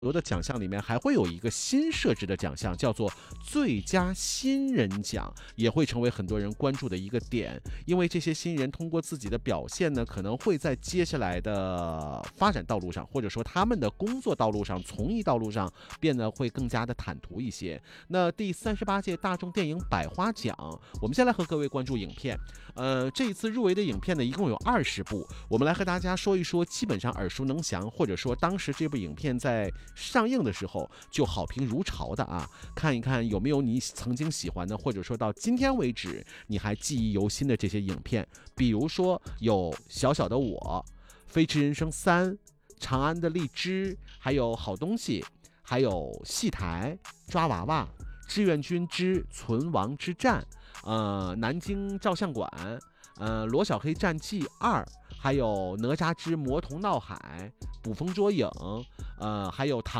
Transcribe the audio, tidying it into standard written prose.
多的奖项里面还会有一个新设置的奖项，叫做最佳新人奖，也会成为很多人关注的一个点。因为这些新人通过自己的表现呢，可能会在接下来的发展道路上，或者说他们的工作道路上、从艺道路上变得会更加的坦途一些。那第38届大众电影百花奖，我们先来和各位关注影片。这一次入围的影片呢，一共有20部，我们来和大家说一说基本上耳熟能详，或者说当时这部影片在上映的时候就好评如潮的啊，看一看有没有你曾经喜欢的，或者说到今天为止你还记忆犹新的这些影片。比如说有小小的我、飞驰人生3、长安的荔枝，还有好东西，还有戏台、抓娃娃、志愿军之存亡之战，南京照相馆，罗小黑战记2，还有哪吒之魔童闹海、捕风捉影，还有唐